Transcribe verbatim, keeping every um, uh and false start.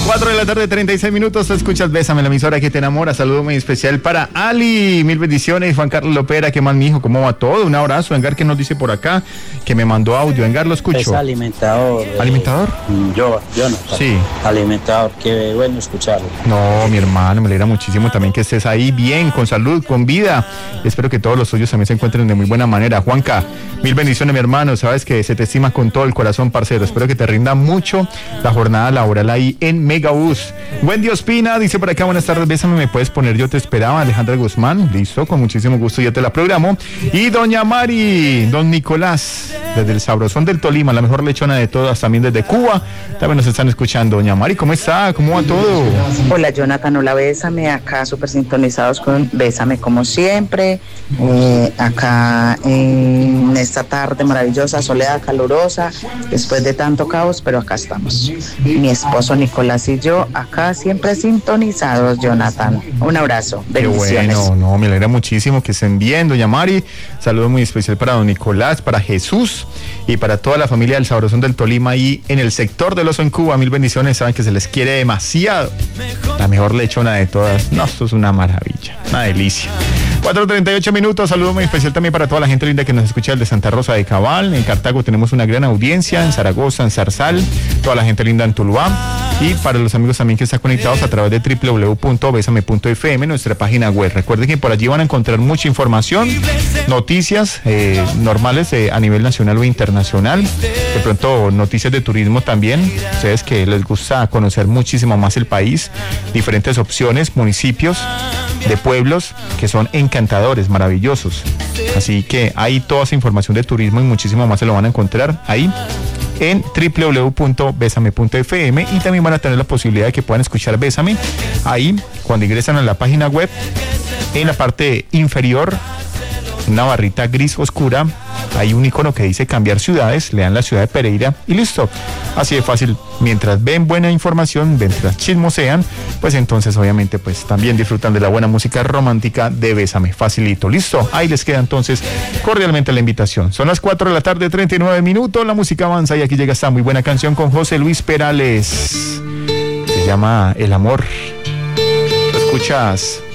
cuatro de la tarde, treinta y seis minutos. Tú escuchas Bésame, la emisora que te enamora. Saludo muy especial para Ali. Mil bendiciones. Juan Carlos Lopera, ¿qué más, mi hijo? ¿Cómo va todo? Un abrazo. Engar, que nos dice por acá que me mandó audio. Engar, lo escucho. Es alimentador. Eh, ¿Alimentador? Yo, yo no. Sí. Alimentador, qué bueno escucharlo. No, mi hermano, me alegra muchísimo también que estés ahí bien, con salud, con vida. Espero que todos los suyos también se encuentren de muy buena manera. Juanca, mil bendiciones, mi hermano. Sabes que se te estima con todo el corazón, parcero. Espero que te rinda mucho la jornada laboral ahí en Megabús. Wendy Ospina dice por acá: buenas tardes, Bésame, me puedes poner Yo te esperaba. Alejandra Guzmán, listo, con muchísimo gusto yo te la programo. Y doña Mari, don Nicolás, desde el Sabrosón del Tolima, la mejor lechona de todas, también desde Cuba, también nos están escuchando. Doña Mari, ¿cómo está? ¿Cómo va todo? Hola, Jonathan, hola, Bésame, acá súper sintonizados con Bésame como siempre, eh, acá en esta tarde maravillosa, soleada, calurosa, después de tanto caos, pero acá estamos. Mi esposo Nicolás y yo acá siempre sintonizados, Jonathan. Un abrazo, bendiciones. Qué bueno, no, me alegra muchísimo que estén bien, doña Mari. Saludo muy especial para don Nicolás, para Jesús y para toda la familia del Sabrosón del Tolima y en el sector del Oso en Cuba. Mil bendiciones, saben que se les quiere demasiado. La mejor lechona de todas. No, esto es una maravilla, una delicia. cuatro treinta y ocho minutos, saludo muy especial también para toda la gente linda que nos escucha desde Santa Rosa de Cabal. En Cartago tenemos una gran audiencia, en Zaragoza, en Zarzal, toda la gente linda en Tuluá. Y para los amigos también que están conectados a través de doble u doble u doble u punto besame punto efe eme, nuestra página web. Recuerden que por allí van a encontrar mucha información, noticias eh, normales eh, a nivel nacional o internacional. De pronto noticias de turismo también. Ustedes que les gusta conocer muchísimo más el país, diferentes opciones, municipios de pueblos que son encantadores, maravillosos. Así que ahí toda esa información de turismo y muchísimo más se lo van a encontrar ahí en doble u doble u doble u punto besame punto efe eme, y también van a tener la posibilidad de que puedan escuchar Bésame ahí cuando ingresan a la página web. En la parte inferior, una barrita gris oscura, hay un icono que dice cambiar ciudades, le dan la ciudad de Pereira y listo. Así de fácil. Mientras ven buena información, mientras chismosean, pues entonces obviamente pues también disfrutan de la buena música romántica de Bésame. Facilito, listo. Ahí les queda entonces cordialmente la invitación. Son las cuatro de la tarde, treinta y nueve minutos, la música avanza y aquí llega esta muy buena canción con José Luis Perales. Se llama El Amor. ¿Lo escuchas?